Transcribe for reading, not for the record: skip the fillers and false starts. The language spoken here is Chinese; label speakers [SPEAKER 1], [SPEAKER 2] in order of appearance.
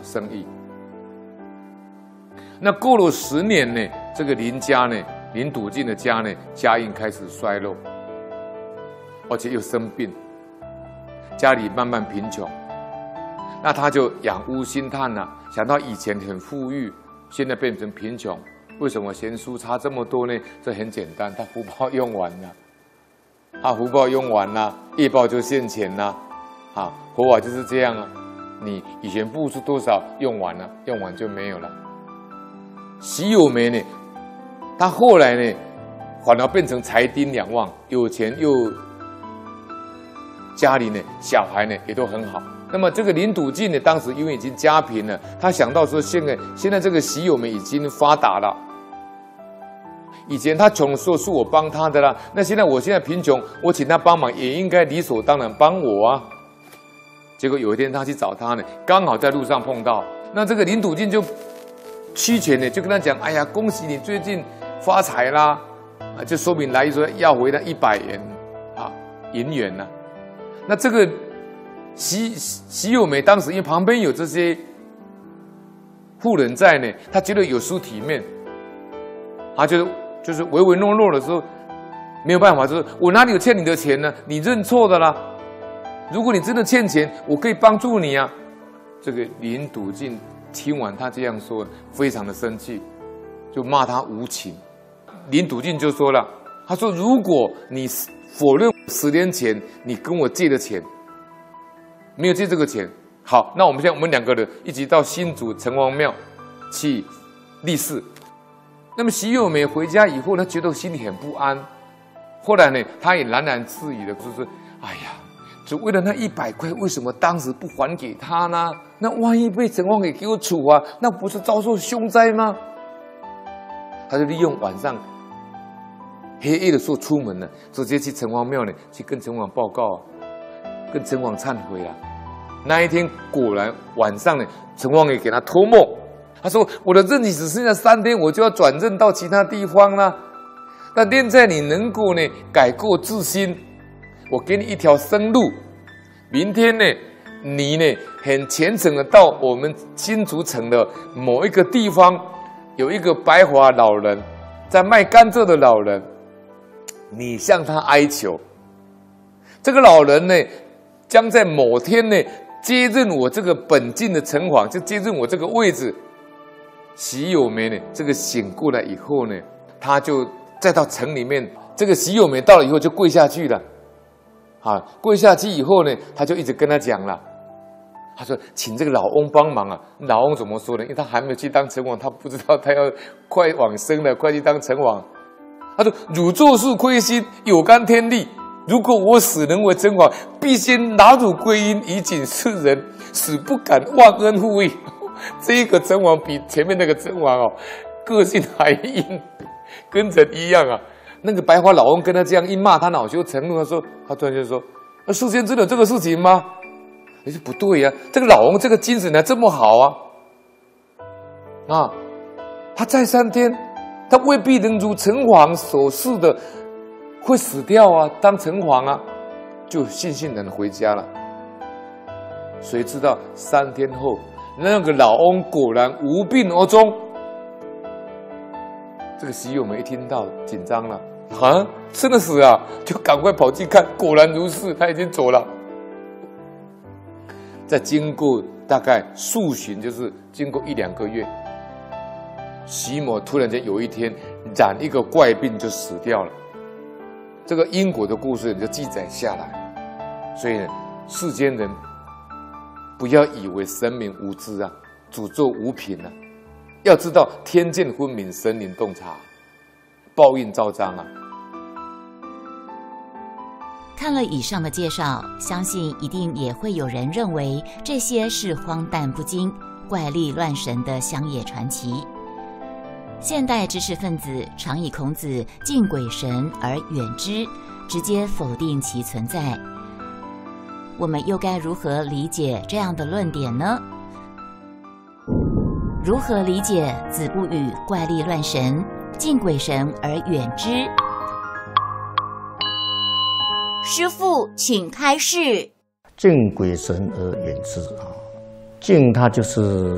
[SPEAKER 1] 生意。那过了10年呢，这个林家呢，林笃进的家呢，家运开始衰落，而且又生病，家里慢慢贫穷。那他就仰屋心叹啊，想到以前很富裕，现在变成贫穷，为什么贤淑差这么多呢？这很简单，他福报用完了，他福报用完了，业报就现前了，啊，佛法就是这样啊，你以前付出多少，用完了，用完就没有了。习友梅呢，他后来呢，反而变成财丁两旺，有钱又家里呢，小孩呢也都很好。那么这个林笃进呢，当时因为已经家贫了，他想到说，现在这个习友梅已经发达了，以前他穷的时候是我帮他的啦，那现在贫穷，我请他帮忙也应该理所当然帮我啊。结果有一天他去找他呢，刚好在路上碰到，那这个林笃进就屈权呢，就跟他讲：“哎呀，恭喜你最近发财啦！”啊，就说明来意说要回他100元啊银元呐。那这个习友梅当时因为旁边有这些富人在呢，他觉得有失体面，他就是唯唯诺诺的时候没有办法，就是我哪里有欠你的钱呢？你认错的啦。如果你真的欠钱，我可以帮助你啊。这个林笃进听完他这样说，非常的生气，就骂他无情。林笃进就说了，他说：“如果你否认10年前你跟我借的钱，没有借这个钱，好，那我们2个人一起到新竹城隍庙去立誓。”那么习友梅回家以后，他觉得心里很不安。后来呢，他也喃喃自语的说：“哎呀，就为了那100块，为什么当时不还给他呢？那万一被城隍给我处啊，那不是遭受凶灾吗？”他就利用晚上黑夜的时候出门了，直接去城隍庙呢，去跟城隍报告，跟城隍忏悔了。那一天果然晚上呢，城隍也给他托梦，他说：“我的任期只剩下3天，我就要转任到其他地方了。但现在你能够呢改过自新，我给你一条生路。明天呢，你呢很虔诚的到我们新竹城的某一个地方，有一个白发老人在卖甘蔗的老人，你向他哀求，这个老人呢将在某天呢接任我这个本境的城隍，就接任我这个位置。”习友梅呢这个醒过来以后呢，他就再到城里面，这个习友梅到了以后就跪下去了，啊，跪下去以后呢，他就一直跟他讲了，他说：“请这个老翁帮忙啊。”老翁怎么说呢？因为他还没有去当城隍，他不知道他要快往生了，快去当城隍。他说：“汝做事亏心，有干天力。如果我死能为城隍，必先拿汝归阴，以警世人，使不敢忘恩负义。”这一个城隍比前面那个城隍哦，个性还硬，跟人一样啊。那个白发老翁跟他这样一骂，他恼羞成怒，他突然就说：“世间真的有这个事情吗？”你说不对呀，这个老翁这个精神还这么好啊！他再3天，他未必能如城隍所示的会死掉啊，当城隍啊，就悻悻然回家了。谁知道3天后，那个老翁果然无病而终。这个习友梅一听到紧张了，啊，真的死啊，就赶快跑去看，果然如是，他已经走了。再经过大概数旬，就是经过1、2个月，习某突然间有一天染一个怪病就死掉了。这个因果的故事就记载下来。所以呢，世间人不要以为神明无知啊，诅咒无凭啊，要知道天见分明，神灵洞察，报应昭彰啊。
[SPEAKER 2] 看了以上的介绍，相信一定也会有人认为这些是荒诞不经、怪力乱神的乡野传奇。现代知识分子常以孔子敬鬼神而远之，直接否定其存在。我们又该如何理解这样的论点呢？如何理解子不语怪力乱神，敬鬼神而远之？师父，请开示。
[SPEAKER 3] 敬鬼神而远之啊，敬它就是